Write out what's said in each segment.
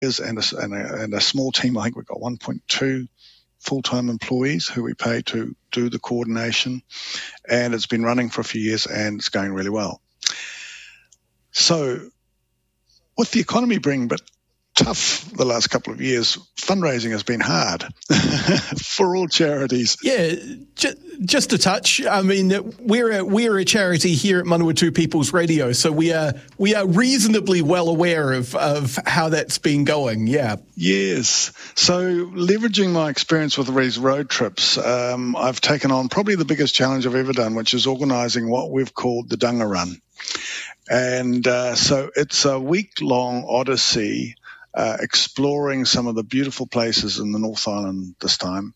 and a small team. I think we've got 1.2 full-time employees who we pay to do the coordination, and it's been running for a few years and it's going really well. So with the economy being a bit tough the last couple of years, fundraising has been hard for all charities. Yeah, just a touch. I mean, we're a charity here at Manawatu People's Radio, so we are reasonably well aware of how that's been going. Yeah. Yes. So leveraging my experience with these road trips, I've taken on probably the biggest challenge I've ever done, which is organising what we've called the Dunga Run. And so it's a week-long odyssey exploring some of the beautiful places in the North Island this time.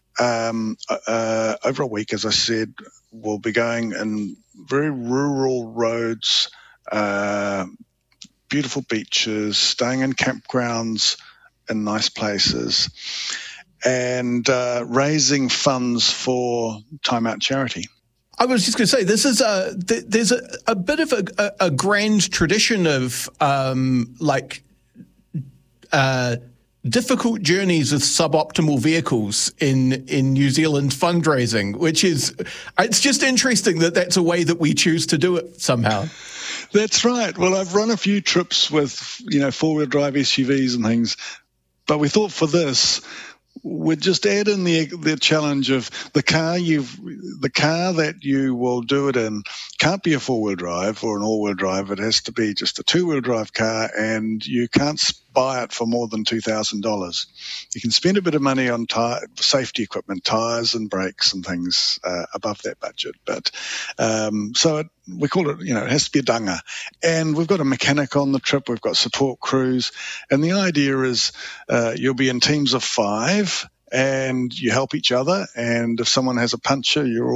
Over a week, as I said, we'll be going in very rural roads, beautiful beaches, staying in campgrounds in nice places, and raising funds for Time Out Charity. I was just going to say, this is there's a bit of a grand tradition of difficult journeys with suboptimal vehicles in New Zealand fundraising, which is, it's just interesting that that's a way that we choose to do it somehow. That's right. Well, I've run a few trips with, four-wheel drive SUVs and things, but we thought for this, we'd just add in the challenge of the car that you will do it in can't be a four-wheel drive or an all-wheel drive. It has to be just a two-wheel drive car, and you can't buy it for more than $2,000. You can spend a bit of money on safety equipment, tyres and brakes and things above that budget. But we call it, it has to be a dunga. And we've got a mechanic on the trip. We've got support crews. And the idea is you'll be in teams of 5 and you help each other. And if someone has a puncture, you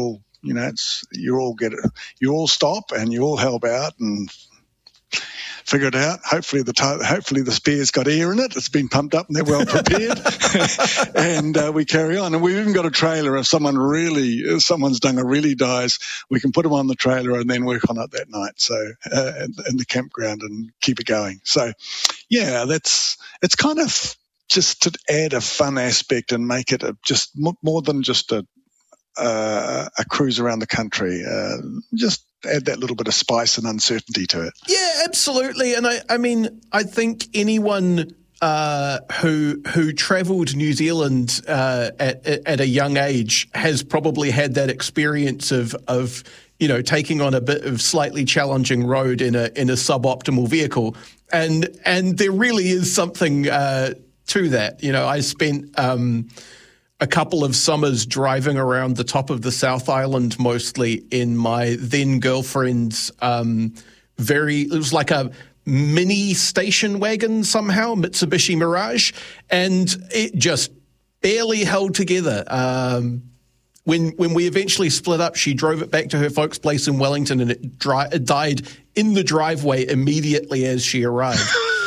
all stop and you all help out and figure it out. Hopefully the spare's got air in it. It's been pumped up and they're well prepared. And we carry on. And we've even got a trailer. If someone's dunga really dies, we can put them on the trailer and then work on it that night. So in the campground and keep it going. So yeah, it's kind of just to add a fun aspect and make it just more than just a cruise around the country. Just add that little bit of spice and uncertainty to it. Yeah, absolutely. And I mean, I think anyone who travelled New Zealand at a young age has probably had that experience of taking on a bit of slightly challenging road in a suboptimal vehicle, and there really is something to that. I spent a couple of summers driving around the top of the South Island, mostly in my then girlfriend's it was like a mini station wagon somehow, Mitsubishi Mirage, and it just barely held together. When we eventually split up, she drove it back to her folks' place in Wellington, and it died in the driveway immediately as she arrived.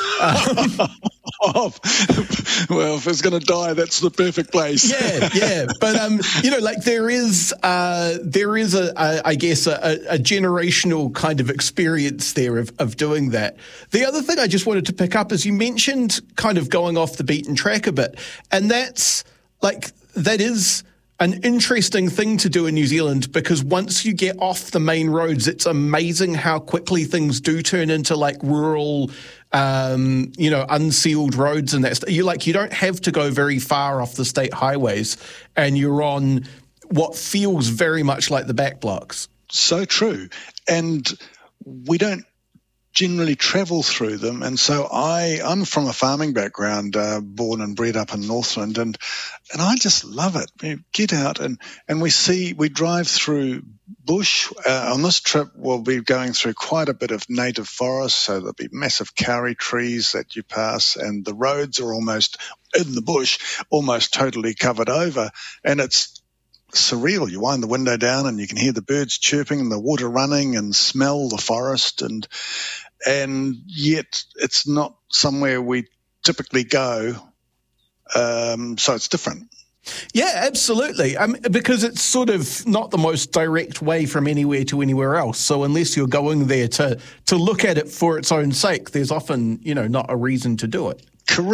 Well, if it's going to die, that's the perfect place. Yeah. But there is I guess a generational kind of experience there of doing that. The other thing I just wanted to pick up is you mentioned kind of going off the beaten track a bit, and that is an interesting thing to do in New Zealand, because once you get off the main roads, it's amazing how quickly things do turn into like rural, unsealed roads and that stuff. You don't have to go very far off the state highways, and you're on what feels very much like the back blocks. So true. And we don't generally travel through them. And so I'm from a farming background, born and bred up in Northland, and I just love it. We get out and we drive through bush. On this trip, we'll be going through quite a bit of native forest, so there'll be massive kauri trees that you pass, and the roads are almost in the bush, almost totally covered over, and it's surreal. You wind the window down and you can hear the birds chirping and the water running and smell the forest, and yet it's not somewhere we typically go, so it's different. Yeah, absolutely. Because it's sort of not the most direct way from anywhere to anywhere else. So unless you're going there to look at it for its own sake, there's often, not a reason to do it. Correct.